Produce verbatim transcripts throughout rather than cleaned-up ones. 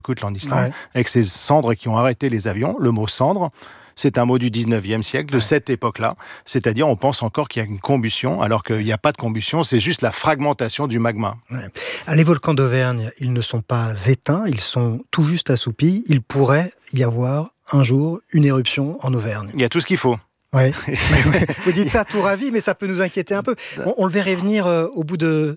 en Islande, ouais. avec ces cendres qui ont arrêté les avions. Le mot cendre, c'est un mot du dix-neuvième siècle, de ouais. cette époque-là. C'est-à-dire, on pense encore qu'il y a une combustion, alors qu'il n'y a pas de combustion, c'est juste la fragmentation du magma. Ouais. Les volcans d'Auvergne, ils ne sont pas éteints, ils sont tout juste assoupis. Il pourrait y avoir un jour une éruption en Auvergne. Il y a tout ce qu'il faut. Ouais. Vous dites ça tout ravi, mais ça peut nous inquiéter un peu. On, on le verrait venir euh, au bout de...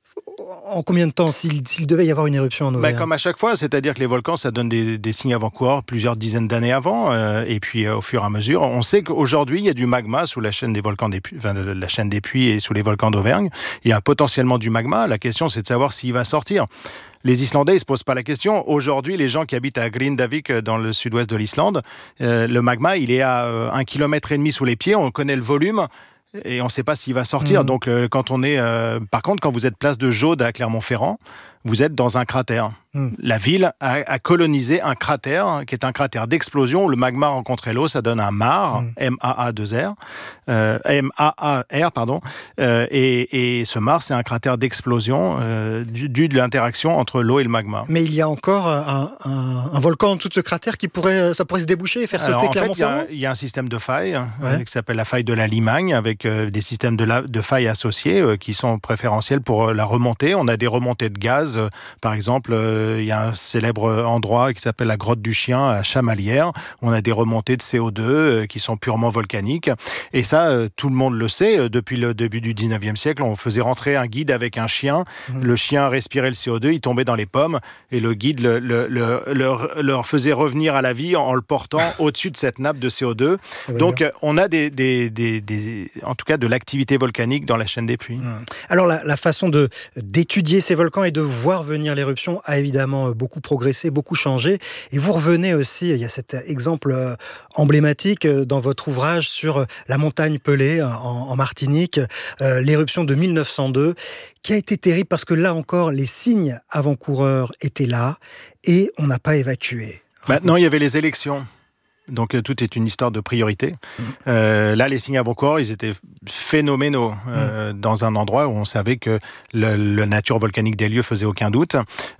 En combien de temps, s'il, s'il devait y avoir une éruption en Auvergne ? Ben, comme à chaque fois, c'est-à-dire que les volcans, ça donne des, des signes avant-coureurs plusieurs dizaines d'années avant, euh, et puis euh, au fur et à mesure, on sait qu'aujourd'hui, il y a du magma sous la chaîne des volcans des Puys, enfin, la chaîne des Puys et sous les volcans d'Auvergne. Il y a potentiellement du magma. La question, c'est de savoir s'il va sortir. Les Islandais, ils se posent pas la question. Aujourd'hui, les gens qui habitent à Grindavik, dans le sud-ouest de l'Islande, euh, le magma, il est à euh, un kilomètre et demi sous les pieds. On connaît le volume. Et on ne sait pas s'il va sortir. Mmh. Donc, euh, quand on est, euh, par contre, quand vous êtes place de Jaude à Clermont-Ferrand, vous êtes dans un cratère. Mmh. La ville a, a colonisé un cratère, qui est un cratère d'explosion. Le magma a rencontré l'eau, ça donne un mar, mmh. M A A deux R, euh, M A A R, pardon. Euh, et, et ce mar, c'est un cratère d'explosion euh, dû, dû de l'interaction entre l'eau et le magma. Mais il y a encore un, un, un volcan en dessous de ce cratère qui pourrait, ça pourrait se déboucher et faire Alors, sauter en Clermont-Ferrand ? fait, il y, y a un système de failles ouais. euh, qui s'appelle la faille de la Limagne, avec euh, des systèmes de, la, de failles associés euh, qui sont préférentiels pour euh, la remontée. On a des remontées de gaz. Euh, par exemple, euh, il y a un célèbre endroit qui s'appelle la grotte du Chien à Chamalières. On a des remontées de C O deux euh, qui sont purement volcaniques. Et ça, euh, tout le monde le sait. Euh, depuis le début du dix-neuvième siècle, on faisait rentrer un guide avec un chien. Mmh. Le chien respirait le C O deux, il tombait dans les pommes. Et le guide le, le, le, leur, leur faisait revenir à la vie en, en le portant au-dessus de cette nappe de C O deux. Ouais. Donc, euh, on a des, des, des, des, en tout cas de l'activité volcanique dans la chaîne des Puys. Mmh. Alors, la, la façon de, d'étudier ces volcans et de voir venir l'éruption a évidemment beaucoup progressé, beaucoup changé. Et vous revenez aussi, il y a cet exemple emblématique dans votre ouvrage sur la montagne Pelée en, en Martinique, euh, l'éruption de mille neuf cent deux, qui a été terrible parce que là encore, les signes avant-coureurs étaient là et on n'a pas évacué. Maintenant, il y avait les élections. Donc, euh, tout est une histoire de priorité. Mmh. Euh, là, les signes avant-coureurs, ils étaient phénoménaux euh, mmh. dans un endroit où on savait que le, la nature volcanique des lieux faisait aucun doute.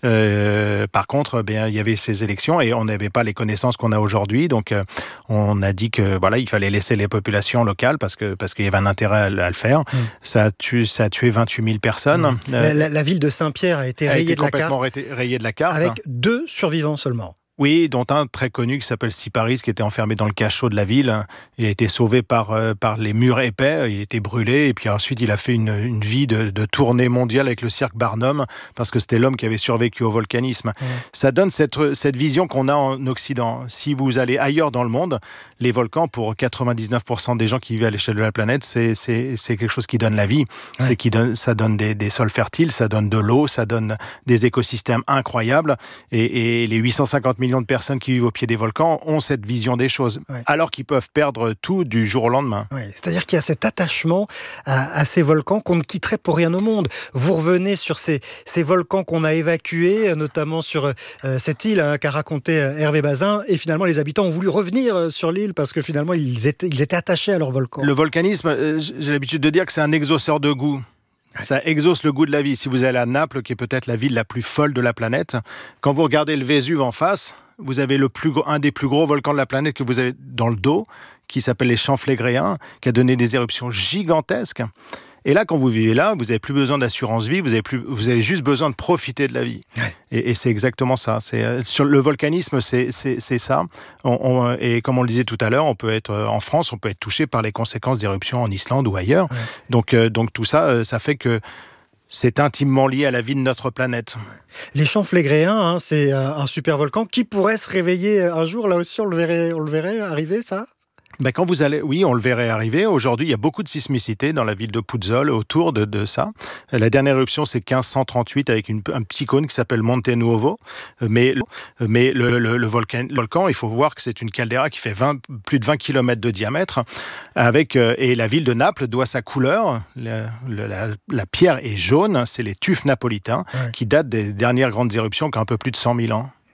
Euh, par contre, bien, il y avait ces élections et on n'avait pas les connaissances qu'on a aujourd'hui. Donc, euh, on a dit que voilà, il fallait laisser les populations locales parce que parce qu'il y avait un intérêt à, à le faire. Mmh. Ça a tué, ça a tué vingt-huit mille personnes. Mmh. Euh, la, la, la ville de Saint-Pierre a été a rayée été de la carte. complètement rayée de la carte. Avec deux survivants seulement. Oui, dont un très connu qui s'appelle Siparis, qui était enfermé dans le cachot de la ville. Il a été sauvé par, euh, par les murs épais, il a été brûlé, et puis ensuite il a fait une, une vie de, de tournée mondiale avec le cirque Barnum, parce que c'était l'homme qui avait survécu au volcanisme. Mmh. Ça donne cette, cette vision qu'on a en Occident. Si vous allez ailleurs dans le monde, les volcans, pour quatre-vingt-dix-neuf pour cent des gens qui vivent à l'échelle de la planète, c'est, c'est, c'est quelque chose qui donne la vie. Ouais. C'est qui donne, ça donne des, des sols fertiles, ça donne de l'eau, ça donne des écosystèmes incroyables, et, et les huit cent cinquante millions de personnes qui vivent au pied des volcans ont cette vision des choses, ouais. alors qu'ils peuvent perdre tout du jour au lendemain. Ouais. C'est-à-dire qu'il y a cet attachement à, à ces volcans qu'on ne quitterait pour rien au monde. Vous revenez sur ces, ces volcans qu'on a évacués, notamment sur euh, cette île hein, qu'a raconté Hervé Bazin, et finalement les habitants ont voulu revenir sur l'île parce que finalement ils étaient, ils étaient attachés à leur volcan. Le volcanisme, euh, j'ai l'habitude de dire que c'est un exauceur de goût. Ça exauce le goût de la vie. Si vous allez à Naples, qui est peut-être la ville la plus folle de la planète, quand vous regardez le Vésuve en face, vous avez le plus gros, un des plus gros volcans de la planète que vous avez dans le dos, qui s'appelle les champs Flégréens, qui a donné des éruptions gigantesques. Et là, quand vous vivez là, vous n'avez plus besoin d'assurance vie, vous avez, plus, vous avez juste besoin de profiter de la vie. Ouais. Et, et c'est exactement ça. C'est, sur le volcanisme, c'est, c'est, c'est ça. On, on, et comme on le disait tout à l'heure, on peut être, en France, on peut être touché par les conséquences d'éruptions en Islande ou ailleurs. Ouais. Donc, euh, donc tout ça, ça fait que c'est intimement lié à la vie de notre planète. Les champs Flégréens, hein, c'est un super volcan qui pourrait se réveiller un jour. Là aussi, on le verrait, on le verrait arriver, ça ? Ben quand vous allez, oui, on le verrait arriver. Aujourd'hui, il y a beaucoup de sismicité dans la ville de Puzzol autour de, de ça. La dernière éruption, c'est quinze cent trente-huit avec une, un petit cône qui s'appelle Monte Nuovo. Mais, mais le, le, le, volcan, le volcan, il faut voir que c'est une caldeira qui fait vingt, plus de vingt kilomètres de diamètre. Avec, et la ville de Naples doit sa couleur. La, la, la pierre est jaune, c'est les tufs napolitains ouais. qui datent des dernières grandes éruptions qui ont un peu plus de cent mille ans.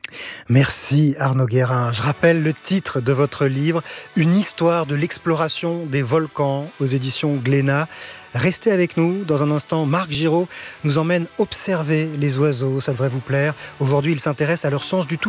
Merci Arnaud Guérin. Je rappelle le titre de votre livre, Une histoire de l'exploration des volcans aux éditions Glénat. Restez avec nous. Dans un instant, Marc Giraud nous emmène observer les oiseaux. Ça devrait vous plaire. Aujourd'hui, il s'intéresse à leur sens du tout.